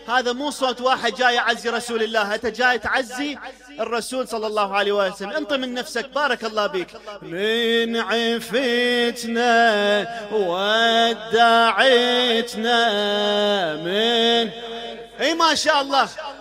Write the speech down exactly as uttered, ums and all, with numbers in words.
هذا مو صوت واحد جاي يعزي رسول الله، أنت جاي تعزي الرسول صلى الله عليه وسلم. انطي من نفسك، بارك الله بك. من عفتنا ودعتنا من اي ما شاء الله.